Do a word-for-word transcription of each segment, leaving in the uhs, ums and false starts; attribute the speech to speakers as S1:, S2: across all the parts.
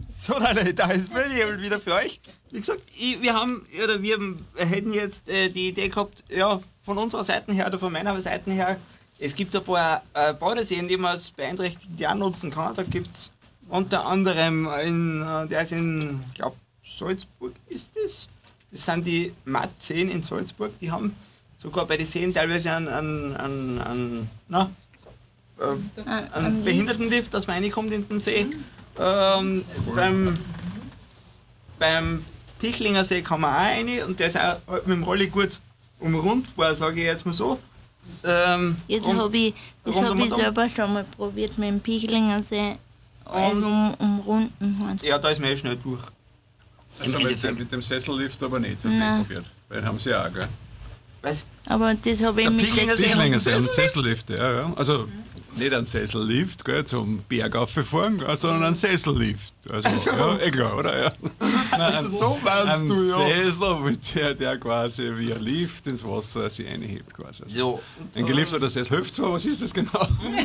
S1: So, Leute, da ist Brilliant wieder für euch. Wie gesagt, ich, wir haben, oder wir hätten jetzt äh, die Idee gehabt, ja, von unserer Seite her oder von meiner Seite her, es gibt ein paar äh, Badeseen, die man als Beeinträchtigte auch nutzen kann. Da gibt es unter anderem, in, äh, der ist in, ich glaube, Salzburg ist das. Das sind die Mattseen in Salzburg, die haben sogar bei den Seen teilweise einen, einen, einen, einen, na, äh, einen Behindertenlift, dass man reinkommt in den See. Ähm, beim, beim Pichlinger See kann man auch rein und der ist auch mit dem Rolli gut umrundbar, sage ich jetzt mal so. Ähm,
S2: Jetzt habe ich, das hab ich selber schon mal probiert mit dem Pichlinger See um, umrunden. Halt.
S1: Ja, da ist man eh schnell durch.
S3: Also mit dem, mit dem Sessellift aber nicht, das nicht probiert. Weil den haben sie auch, gell?
S1: Was?
S2: Aber das habe ich mit
S3: Pichlinger See haben Sessellift, ja, ja. Also nicht einen Sessellift, gell, zum Berg auffahren, sondern einen Sessellift. Also, also ja, eh klar, oder? Ja. Nein,
S1: also so meinst du, ja.
S3: Ein Sessel, mit der, der quasi wie ein Lift ins Wasser sich einhebt, quasi. Also
S1: so.
S3: Ein gelifteter Sessel hilft zwar, was ist das genau?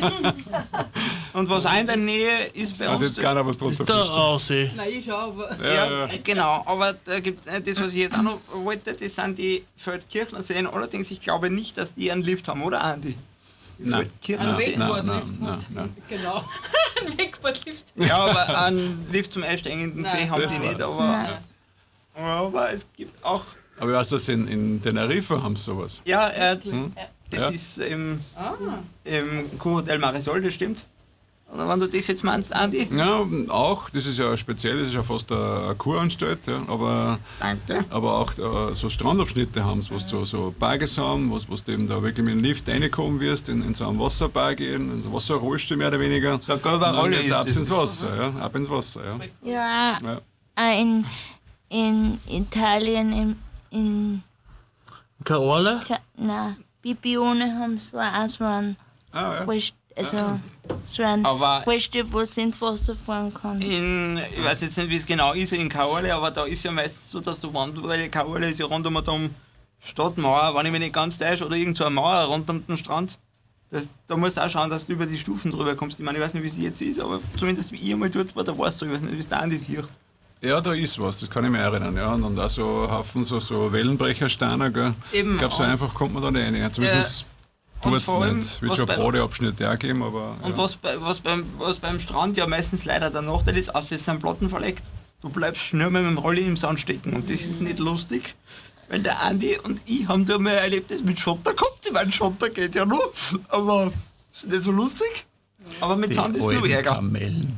S1: Und was auch in der Nähe ist bei uns...
S3: Also jetzt keiner was drunter
S4: ist der Aussee.
S5: Nein, ich schau, aber...
S1: Ja, ja, genau, aber da gibt, das, was ich jetzt auch noch wollte, das sind die Feldkirchner Seen. Allerdings, ich glaube nicht, dass die einen Lift haben, oder Andi?
S3: Nein,
S5: ein
S3: Wakeboard-Lift.
S5: Genau. Ein Wakeboard-Lift.
S1: Ja, aber einen Lift zum einsteigenden See haben die nicht. Aber, aber es gibt auch...
S3: Aber ich weiß, dass in, in Teneriffa haben sie sowas.
S1: Ja, äh, hm? das
S3: ja.
S1: ist im, ah. im Kurhotel Marisol, das stimmt. Oder wenn du das jetzt meinst, Andi?
S3: Ja, auch. Das ist ja speziell, das ist ja fast eine Kuranstalt. Ja, aber,
S1: Danke.
S3: aber auch äh, so Strandabschnitte haben sie, wo du so, so Berge haben, wo du eben da wirklich mit dem Lift reinkommen wirst, in, in so einen Wasserberg gehen, in so eine Wasserrollstuhl mehr oder weniger.
S1: So eine gelbe Rolle ist
S3: ab
S1: das.
S3: ins Wasser, ja, ab ins Wasser. Ja,
S2: ja, ja. Äh, in, in Italien, in, in
S4: Caorle?
S2: Ka, nein, Bibione haben zwar auch so einen
S3: ah, ja.
S2: Rest, also ja. so ein Reststück, wo du ins Wasser fahren kannst.
S1: In, ich weiß jetzt nicht, wie es genau ist in Caorle, aber da ist ja meistens so, dass du wanderst, weil Caorle ist ja rund um die Stadtmauer, wenn ich mich nicht ganz täusche, oder irgend so eine Mauer rund um den Strand. Das, da musst du auch schauen, dass du über die Stufen drüber kommst. Ich meine, ich weiß nicht, wie es jetzt ist, aber zumindest wie ich einmal dort war, da war es so, ich weiß nicht, wie es da an die sieht.
S3: Ja, da ist was, das kann ich mir erinnern. Ja. Und auch so Haufen so, so Wellenbrechersteine, gell? Eben. Ich glaube, so einfach kommt man da nicht rein. Zumindest äh, dort
S1: vor allem,
S3: nicht. Wird schon Badeabschnitte auch geben, aber...
S1: Und
S3: ja.
S1: was, bei, was, beim, was beim Strand ja meistens leider der Nachteil ist, außer es sind Platten verlegt, du bleibst schnell mit dem Rolli im Sand stecken und das ist nicht lustig. Weil der Andi und ich haben da mal erlebt, das mit Schotter kommt. Ich meine, Schotter geht ja noch, aber ist nicht so lustig. Aber mit Sand ist es nur Ärger.
S3: Kamellen.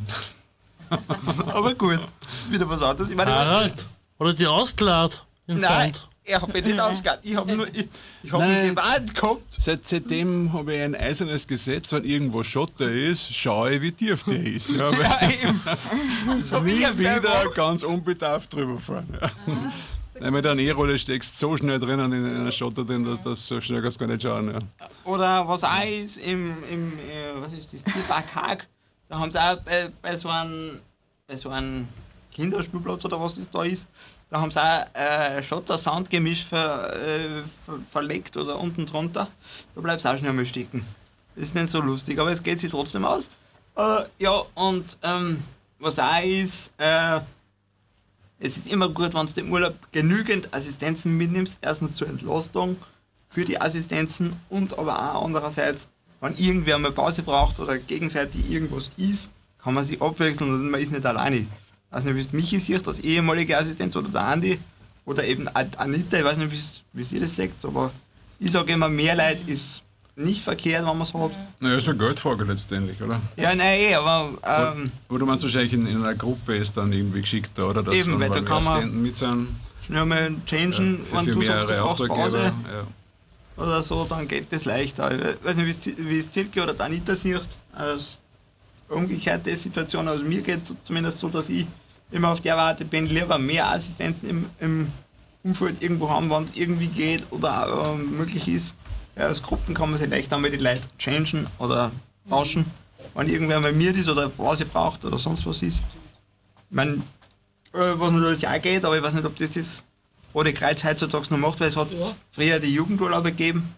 S1: Aber gut, ist wieder was anderes. Ich meine,
S4: Harald, oder die ausgeladen im
S1: Nein,
S4: Sand?
S1: ich habe mich nicht ausgeladen. Ich habe nur, ich, ich habe mich gewarnt gehabt.
S3: Seit, seitdem habe ich ein eisernes Gesetz, wenn irgendwo Schotter ist, schaue ich, wie tief der ist. Ja,
S1: ja, eben. So
S3: nie wieder ganz unbedarft drüber fahren. Ja. Nein, mit einer E-Rolle steckst du so schnell drinnen in einer Schotter drin, dass das so schnell kannst du gar nicht schauen. Ja.
S1: Oder was auch ist, im, im äh, was ist das, Tierpark Haag, da haben sie auch bei, bei so einem bei so einem Kinderspielplatz oder was das da ist, da haben sie auch äh, Schotter-Sand-Gemisch ver, äh, ver, verlegt oder unten drunter. Da bleibst du auch schnell mal stecken. Das ist nicht so lustig, aber es geht sich trotzdem aus. Äh, ja, und ähm, was auch ist, äh, es ist immer gut, wenn du im Urlaub genügend Assistenzen mitnimmst. Erstens zur Entlastung für die Assistenzen und aber auch andererseits, wenn irgendwer mal Pause braucht oder gegenseitig irgendwas ist, kann man sich abwechseln und man ist nicht alleine. Ich weiß nicht, wie es Michi sieht, als ehemalige Assistenz oder der Andi oder eben Anita, ich weiß nicht, wie ihr das sagt, aber ich sage immer, mehr Leid ist nicht verkehrt, wenn man es hat.
S3: Naja, ist eine Geldfrage letztendlich, oder?
S1: Ja, nein, aber... Ähm,
S3: aber du meinst wahrscheinlich, in, in einer Gruppe ist dann irgendwie geschickter, oder? Dass
S1: eben,
S3: dann,
S1: weil da kann man
S3: mit sind,
S1: schnell mal changen,
S3: ja,
S1: wenn du sagst, du brauchst Pause
S3: ja.
S1: oder so, dann geht das leichter. Ich weiß nicht, wie es Silke oder Anita sieht, als umgekehrte Situation. Also mir geht es zumindest so, dass ich immer auf der Warte bin, lieber mehr Assistenzen im, im Umfeld irgendwo haben, wenn es irgendwie geht oder auch, äh, möglich ist. Ja, als Gruppen kann man sich leichter mit den Leuten changen oder tauschen, wenn irgendwer bei mir ist oder Pause braucht oder sonst was ist. Ich meine, äh, was natürlich auch geht, aber ich weiß nicht, ob das das Rote Kreuz heutzutage noch macht, weil es hat ja. früher die Jugendurlaube gegeben,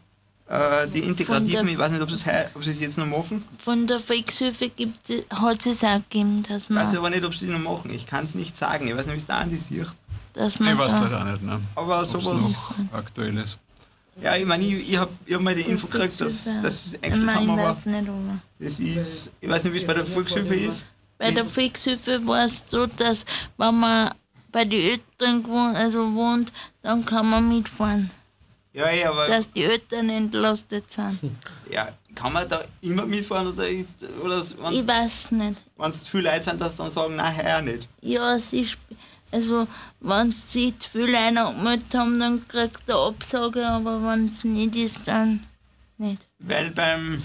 S1: äh, die Integrativen,
S2: der-
S1: ich weiß nicht, ob sie es heu- ob sie es jetzt noch machen.
S2: Von der Volkshilfe gibt es, hat es auch gegeben, dass
S1: Ich weiß
S2: man,
S1: aber nicht, ob sie es noch machen. Ich kann es nicht sagen. Ich weiß nicht, wie es da an die sieht.
S2: dass man
S3: Ich weiß
S2: da,
S3: leider auch nicht, ne?
S1: Aber
S3: Ob es
S1: sowas.
S3: noch aktuell ist.
S1: Ja, ich meine, ich, ich habe ich hab mal die Info gekriegt, dass, dass es
S2: ich
S1: eingestellt
S2: meine,
S1: haben,
S2: ich
S1: aber
S2: weiß nicht, aber.
S1: das ist. Ich weiß nicht, wie es bei der Volkshilfe ist.
S2: Bei der Volkshilfe war es so, dass wenn man bei den Eltern gewohnt, also wohnt, dann kann man mitfahren,
S1: Ja, ja, aber
S2: dass die Eltern entlastet sind.
S1: ja, kann man da immer mitfahren oder ist, oder
S2: Ich
S1: wenn
S2: weiß nicht.
S1: es zu viele Leute sind, dass dann sagen, nein, heuer nicht.
S2: Ja, es ist, also wenn sie zu viele angemeldet haben, dann kriegt der Absage, aber wenn es nicht ist, dann nicht.
S1: Weil beim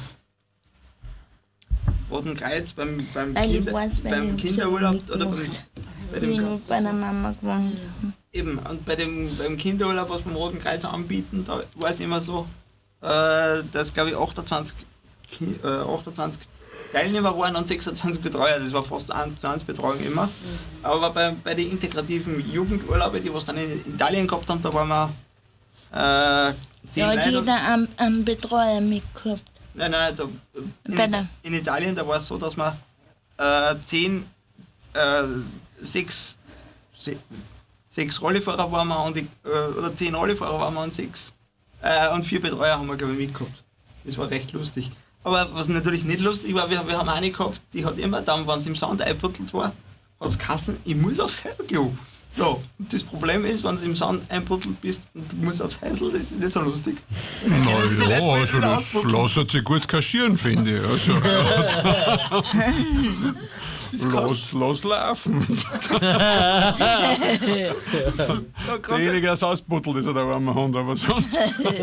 S1: Roten Kreuz, beim, beim,
S2: Weil ich
S1: Kinder,
S2: weiß, weil
S1: beim
S2: ich
S1: Kinderurlaub
S2: hab's ja
S1: oder beim,
S2: mitgemacht.
S1: bei
S2: Ich
S1: dem
S2: habe bei der Mama gewohnt.
S1: Eben, und bei dem beim Kinderurlaub, was beim Roten Kreuz anbieten, da war es immer so, äh, dass glaube ich achtundzwanzig, Ki- äh, achtundzwanzig Teilnehmer waren und sechsundzwanzig Betreuer, das war fast eins zu eins Betreuung immer. Aber bei, bei den integrativen Jugendurlauben, die was dann in Italien gehabt haben, da waren wir äh, zehn
S2: Da hat
S1: Leute.
S2: jeder einen, einen Betreuer mitgehabt.
S1: Nein, nein, da, in,
S2: Bei der-
S1: in Italien, da war es so, dass wir äh, zehn, äh, sechs, se, sechs Rollifahrer waren wir und ich, äh, oder zehn Rollifahrer waren wir und sechs äh, und vier Betreuer haben wir glaube ich mitgehabt. Das war recht lustig. Aber was natürlich nicht lustig war, wir, wir haben eine gehabt, die hat immer dann, wenn es im Sand einbuddelt war, hat es Kassen, ich muss aufs Klo. Ja, und das Problem ist, wenn du im Sand einbuddelt bist und du musst aufs Häusl, das ist nicht so lustig.
S3: Na
S1: die Leute
S3: ja,
S1: wollen
S3: also
S1: wieder
S3: das
S1: ausbuddeln.
S3: lässt sich gut kaschieren, finde ich. Also,
S1: Das
S3: lass, lass laufen.
S1: Ja, grad-
S3: Derjenige, der es ausbuddelt, ist ja der arme Hund, aber sonst.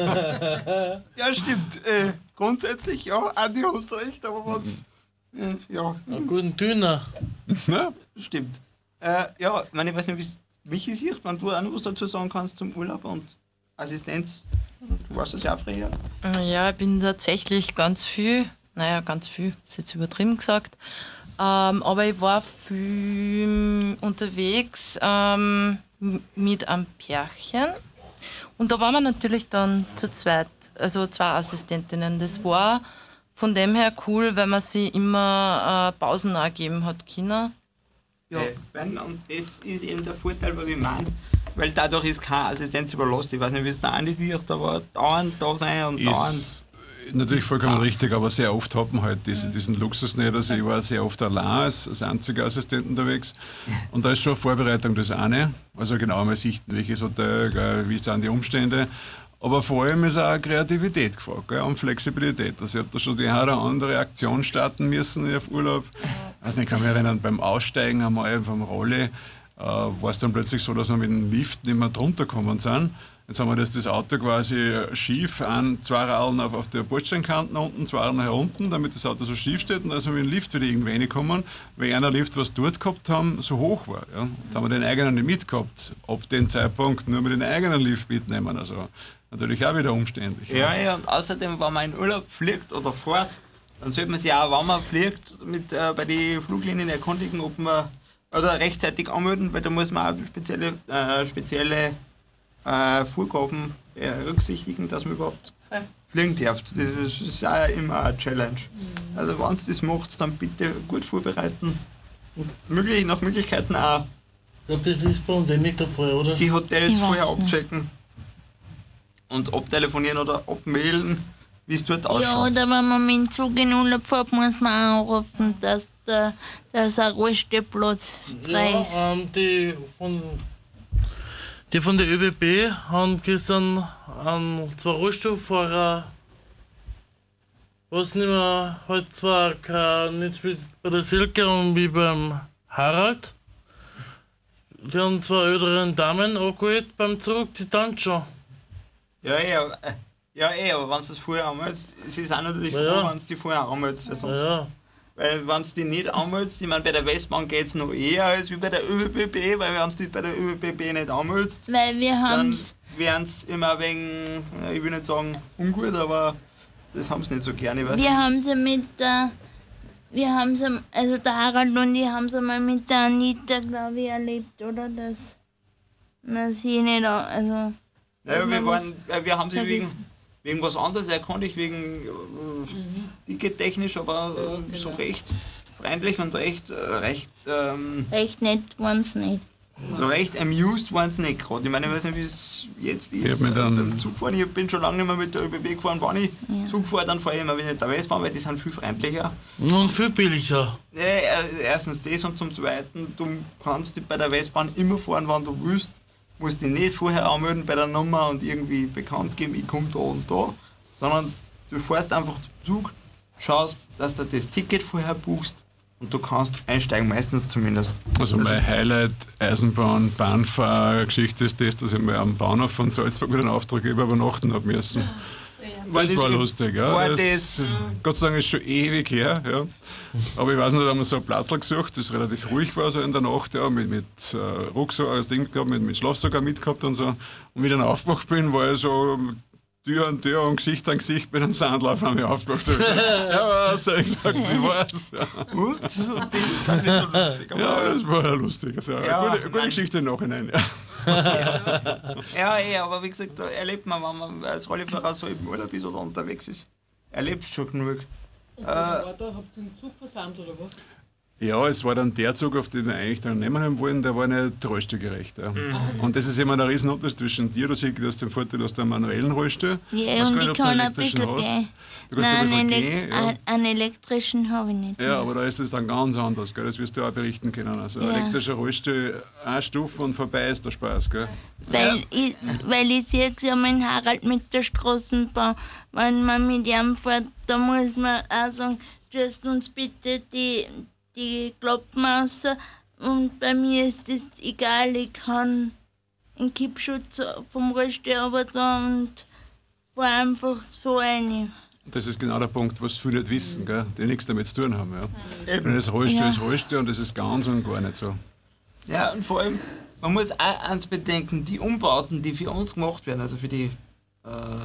S1: Ja, stimmt. Äh, grundsätzlich, ja, Andi, hast recht, aber was. Äh, ja,
S4: Einen guten Döner.
S3: Ne?
S1: stimmt. Äh, ja, ich meine, ich weiß nicht, wie es Michi sieht, wenn du auch noch was dazu sagen kannst zum Urlaub und Assistenz. Du warst das ja auch früher.
S6: Ja, ich bin tatsächlich ganz viel, naja, ganz viel, ist jetzt übertrieben gesagt, ähm, aber ich war viel unterwegs ähm, m- mit einem Pärchen und da waren wir natürlich dann zu zweit, also zwei Assistentinnen. Das war von dem her cool, weil man sie immer äh, Pausen auch gegeben hat, Kinder. Ja.
S1: Äh, wenn, und das ist eben der Vorteil, was ich meine, weil dadurch ist keine Assistenz überlastet. Ich weiß nicht, wie es da Andi sieht, aber dauernd da sein und dauernd.
S3: Ist natürlich vollkommen richtig, aber sehr oft hat man halt diese, diesen Luxus nicht. Also ich war sehr oft allein als, als einziger Assistent unterwegs. Und da ist schon Vorbereitung das eine. Also genau mal sichten, welches Hotel, gell, wie sind die Umstände. Aber vor allem ist auch Kreativität gefragt, gell, und Flexibilität. Also ich habe da schon die eine oder andere Aktion starten müssen auf Urlaub. Also ich kann mich erinnern, beim Aussteigen einmal vom Rolli äh, war es dann plötzlich so, dass wir mit dem Lift nicht mehr drunter gekommen sind. Jetzt haben wir das, das Auto quasi schief an, zwei Radlen auf, auf der Bordsteinkante unten, zwei Radlen herunten, damit das Auto so schief steht. Und dann sind wir mit dem Lift wieder irgendwie reingekommen, weil einer Lift, was dort gehabt haben, so hoch war. Ja. Da haben wir den eigenen nicht mitgehabt. Ab dem Zeitpunkt nur mit den eigenen Lift mitnehmen. Also natürlich auch wieder umständlich.
S1: Ja, ja, und außerdem, wenn man in Urlaub fliegt oder fährt, dann sollte man sich auch, wenn man fliegt, mit, äh, bei den Fluglinien erkundigen, ob man oder rechtzeitig anmelden, weil da muss man auch spezielle, äh, spezielle äh, Vorgaben berücksichtigen, dass man überhaupt
S6: Voll.
S1: fliegen darf. Das ist auch immer eine Challenge. Also wenn ihr das macht, dann bitte gut vorbereiten und möglich, nach Möglichkeiten auch
S4: Ich glaube, das ist bei uns eh nicht der Fall, oder?
S1: die Hotels
S2: Ich weiß
S1: vorher
S2: nicht.
S1: abchecken und abtelefonieren oder abmailen, wie es dort
S2: Ja,
S1: ausschaut.
S2: oder wenn man mit dem Zug in Urlaub fährt, muss man auch anrufen, dass, der, dass ein Rollstellplatz frei ist.
S4: Ja, ähm, die von, die von der ÖBB haben gestern ähm, zwei Rollstuhlfahrer, was nicht mehr, halt zwar kein, nicht wie bei der Silke und wie beim Harald. Die haben zwei älteren Damen angeholt beim Zug, die tanzen schon.
S1: Ja, ja, äh, ja, eh, aber wenn du das vorher anmeldest, es ist auch natürlich
S4: Ja,
S1: froh,
S4: ja.
S1: wenn du die vorher anmeldest, weil sonst.
S4: Ja,
S1: Weil wenn du die nicht anmeldest, ich meine, bei der Westbahn geht es noch eher als wie bei der ÖBB, weil wenn du dich bei der ÖBB nicht anmeldest,
S2: Weil wir
S1: dann
S2: haben
S1: werden sie immer wegen, ja, ich will nicht sagen ungut, aber das haben sie nicht so gerne. Ich weiß
S2: wir
S1: nicht.
S2: haben sie mit der, wir haben sie, also der Harald und ich haben sie mal mit der Anita, glaube ich, erlebt, oder? Dass man sie nicht, an- also,
S1: Naja, wir,
S2: man
S1: waren, äh, wir haben sie wegen,
S2: vergessen.
S1: wegen was anderes erkannt, wegen äh, tickettechnisch, aber äh,
S5: Ja, genau.
S1: so recht freundlich und recht, äh, recht ähm,
S2: Recht nett waren sie nicht.
S1: so recht amused waren sie nicht gerade. Ich meine, ich weiß nicht, wie es jetzt ist.
S3: Ich hab mit
S1: äh,
S3: einem-
S1: beim Zug fahren, ich bin schon lange nicht mehr mit der ÖBB gefahren. Wenn ich
S2: Ja.
S1: Zug fahre, dann fahre ich immer wieder mit der Westbahn, weil die sind viel freundlicher.
S4: Und viel billiger.
S1: Nee, äh, erstens das und zum Zweiten, du kannst dich bei der Westbahn immer fahren, wann du willst. Musst dich nicht vorher anmelden bei der Nummer und irgendwie bekannt geben, ich komme da und da. Sondern du fährst einfach zum Zug, schaust, dass du das Ticket vorher buchst und du kannst einsteigen, meistens zumindest.
S3: Also mein Highlight Eisenbahn, Bahnfahrgeschichte ist das, dass ich mal am Bahnhof von Salzburg mit einem Auftraggeber übernachten habe müssen.
S1: War
S3: Das war
S1: das-
S3: lustig, ja.
S1: war
S3: Das,
S1: das-
S3: Gott sei Dank ist schon ewig her, ja. Aber ich weiß nicht, da haben wir so einen Platz gesucht, das relativ ruhig war, so in der Nacht, ja, mit, mit äh, Rucksack, das Ding gehabt, mit, mit Schlafsack auch mitgehabt und so. Und wie ich dann aufgewacht bin, war ich so Tür an Tür und Gesicht an Gesicht mit einem Sandlauf an mich aufgewacht. So, servus, hab ich gesagt, wie war's? Ja,
S1: Ups, und das ist dann nicht so lustig. Aber
S3: ja das war lustig. Also, eine
S1: Ja,
S3: gute, gute
S1: nein.
S3: Geschichte im Nachhinein, ja.
S1: Ja, eh, aber wie gesagt, da erlebt man, wenn man als Rollifahrer so im Urlaub ist oder unterwegs ist, erlebt schon genug.
S5: Und was war da? Habt ihr einen Zug versammelt oder was?
S3: Ja, es war dann der Zug, auf den wir eigentlich dann nehmen haben wollen, der war nicht rollstuhlgerecht. Ja. Und das ist immer ein Riesenunterschied zwischen dir, du siehst, du hast den Vorteil, du hast einen manuellen Rollstuhl.
S2: Ja,
S3: Weiß
S2: und
S3: gar nicht,
S2: ich
S3: ob du einen
S2: kann ein
S3: elektrischen
S2: bisschen
S3: hast.
S2: gehen.
S3: Du kannst ein
S2: Nein,
S3: bisschen
S2: einen,
S3: gehen, ja.
S2: Elek- einen elektrischen habe ich nicht.
S3: Ja, aber da ist es dann ganz anders, gell? Das wirst du auch berichten können. Also
S2: Ja.
S3: elektrischer Rollstuhl, eine Stufe und vorbei ist der Spaß. Gell?
S2: Weil, ich, weil ich sehe ja meinen Harald mit der Straßenbahn. Wenn man mit ihm fährt, da muss man auch sagen, tust uns bitte die, die Klappen raus. Und bei mir ist das egal, ich kann einen Kippschutz vom Rollstuhl aber da und war einfach so rein.
S3: Das ist genau der Punkt, was viele nicht wissen, gell? Die nichts damit zu tun haben. Ja.
S1: Eben.
S3: Wenn das Rollstuhl
S2: Ja.
S3: ist Rollstuhl und das ist ganz und gar nicht so.
S1: Ja, und vor allem, man muss auch eins bedenken, die Umbauten, die für uns gemacht werden, also für die äh,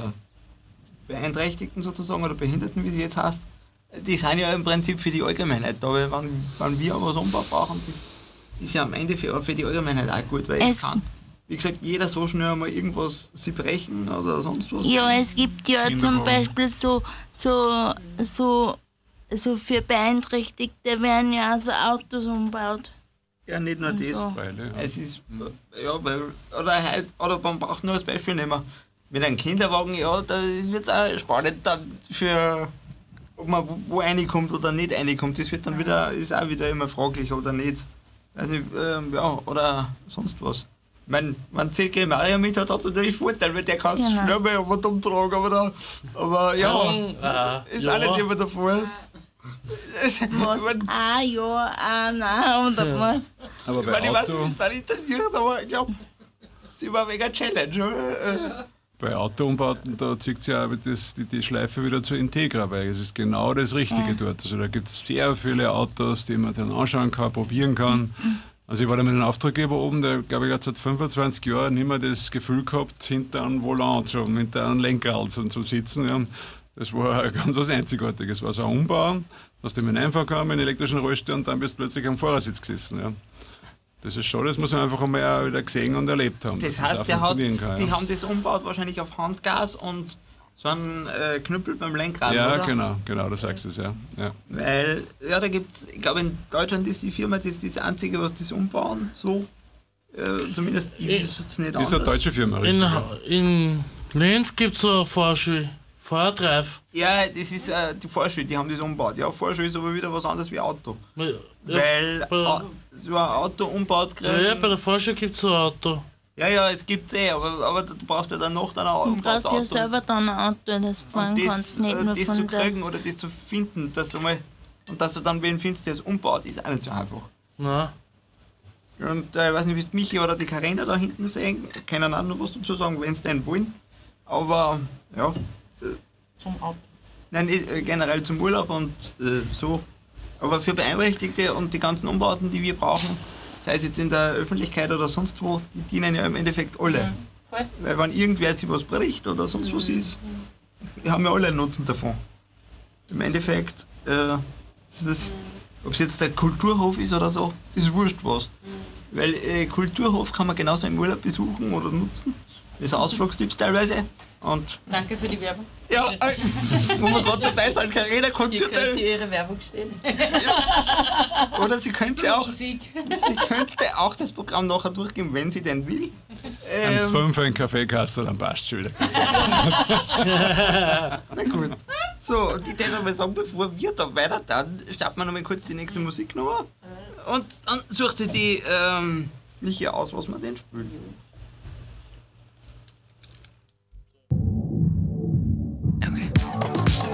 S1: Beeinträchtigten sozusagen oder Behinderten, wie sie jetzt heißt, die sind ja im Prinzip für die Allgemeinheit da, weil wenn, wenn wir was umbaut brauchen, das ist ja am Ende für, für die Allgemeinheit auch gut, weil es,
S2: Es-
S1: kann, wie gesagt, jeder so schnell mal irgendwas sie brechen oder sonst was.
S2: Ja, es gibt ja
S3: Kinder
S2: zum
S3: haben.
S2: Beispiel so, so, so, so für Beeinträchtigte werden ja auch so Autos umgebaut.
S1: Ja, nicht nur das.
S2: so.
S3: Weil, ja.
S1: Es ist, äh, ja, weil, oder, halt, oder man braucht nur als Beispiel nehmen. Mit einem Kinderwagen, ja, da wird es auch spannend dann für, ob man wo- wo reinkommt oder nicht reinkommt. Das wird dann wieder, ist auch wieder immer fraglich oder nicht. Weiß nicht, ähm, ja, oder sonst was. Ich meine, wenn C G Mario mit hat, hat es natürlich Vorteil, weil der kann es
S2: Genau.
S1: schnell mal was umtragen, aber, da, aber ja,
S4: Ah,
S1: ist
S4: ja.
S1: auch nicht immer der Fall. Ich
S2: Was?
S1: meine,
S2: Ah ja, ah nein, oder was?
S3: Aber
S1: ich,
S3: bei
S1: mein, ich weiß
S3: Auto,
S1: nicht, wie es da interessiert, aber ich glaube, es ist immer wegen Challenge. Oder?
S3: bei Autoumbauten, da zieht sich ja das, die, die Schleife wieder zu Integra, weil es ist genau das Richtige
S2: Ja.
S3: dort. Also da gibt es sehr viele Autos, die man dann anschauen kann, probieren kann. Also ich war da mit einem Auftraggeber oben, der, glaube ich, hat seit fünfundzwanzig Jahren nicht mehr das Gefühl gehabt, hinter einem Volant schon, hinter einem Lenkrad zu, zu sitzen. Ja. Das war ganz was Einzigartiges. Es war so ein Umbau, dass du mit einfahren kann, mit einem elektrischen Rollstuhl und dann bist du plötzlich am Fahrersitz gesessen. Ja. Das ist schon, das muss man einfach einmal auch wieder gesehen und erlebt haben.
S1: Das
S3: dass auch
S1: heißt, der hat,
S3: funktionieren kann,
S1: die
S3: ja.
S1: haben das umgebaut wahrscheinlich auf Handgas und so einen äh, Knüppel beim Lenkrad,
S3: Ja,
S1: oder?
S3: genau, genau, du sagst es, ja. ja.
S1: Weil, ja, da gibt's, ich glaube, in Deutschland ist die Firma, das ist das einzige, was das umbauen, so. Äh, zumindest, ich
S4: Ich-
S1: weiß es nicht
S3: Das ist eine
S1: anders.
S3: deutsche Firma,
S4: In,
S3: richtig? ja.
S4: in Linz gibt es so eine Fahrschule. Fahrtreif.
S1: Ja, das ist äh, die Vorschule, die haben das umgebaut. Ja, Vorschule ist aber wieder was anderes wie Auto.
S4: Ja,
S1: Weil
S4: bei,
S1: äh, so ein Auto umbaut kriegen.
S4: ja, ja, bei der Fahrschule gibt es so ein Auto.
S1: Ja, ja, es gibt's eh, aber, aber du brauchst ja dann noch dann ein
S2: Du brauchst ja
S1: Umbaut-Auto.
S2: selber dann ein Auto, das fahren
S1: Und das,
S2: kannst, nicht
S1: äh,
S2: nur
S1: das zu
S2: von der...
S1: kriegen oder das zu finden, dass du mal, und dass du dann wen findest, der es umbaut, ist auch nicht so einfach.
S4: Na,
S1: Und äh, ich weiß nicht, wie es Michi oder die Karina da hinten sehen, können auch noch was dazu sagen, wenn sie denn wollen. Aber ja,
S6: Zum Auto.
S1: nein, nicht, äh, generell zum Urlaub und äh, so. Aber für Beeinträchtigte und die ganzen Umbauten, die wir brauchen, sei es jetzt in der Öffentlichkeit oder sonst wo, die dienen ja im Endeffekt alle.
S6: Voll.
S1: Weil wenn irgendwer sich was bricht oder sonst was ist, wir haben ja alle einen Nutzen davon. Im Endeffekt, äh, ist das, ob es jetzt der Kulturhof ist oder so, ist wurscht was. Weil äh, Kulturhof kann man genauso im Urlaub besuchen oder nutzen. Das Ausflugstipps teilweise. Und
S6: Danke für die Werbung.
S1: ja, äh, wo wir gerade dabei sind, Carina,
S6: Ihr
S1: könnt ihr
S6: könnt
S1: da,
S6: ihre Werbung stellen.
S1: oder sie könnte auch,
S5: Musik.
S1: sie könnte auch das Programm nachher durchgehen, wenn sie denn will.
S3: Ein
S1: Ähm,
S3: Fünfer in Kaffeekasse, dann passt schon wieder.
S1: na gut. So, und ich würde aber sagen, bevor wir da weiter dann starten wir noch mal kurz die nächste Musiknummer. Und dann sucht sie die ähm, Michi aus, was wir denn spielen.